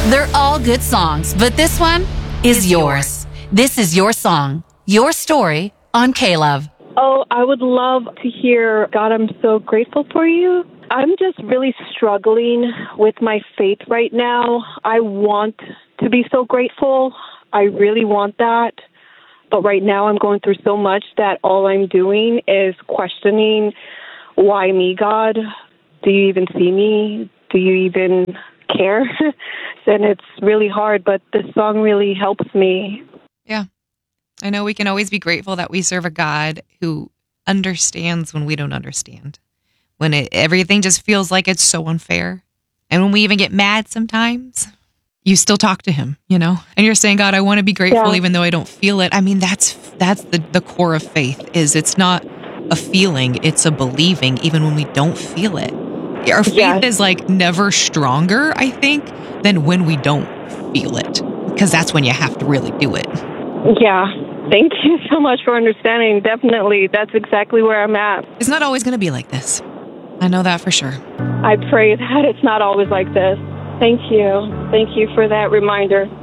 They're all good songs, but this one is yours. This is your song, your story on K-Love. Oh, I would love to hear, God, I'm so grateful for you. I'm just really struggling with my faith right now. I want to be so grateful. I really want that. But right now I'm going through so much that all I'm doing is questioning, why me, God? Do you even see me? Do you even care? And it's really hard, but this song really helps me. Yeah. I know we can always be grateful that we serve a God who understands when we don't understand. When everything just feels like it's so unfair. And when we even get mad sometimes, you still talk to him, you know? And you're saying, God, I want to be grateful even though I don't feel it. I mean, that's the core of faith, is it's not a feeling, it's a believing even when we don't feel it. Our faith is like never stronger, I think, than when we don't feel it. Because that's when you have to really do it. Yeah. Thank you so much for understanding. Definitely. That's exactly where I'm at. It's not always going to be like this. I know that for sure. I pray that it's not always like this. Thank you. Thank you for that reminder.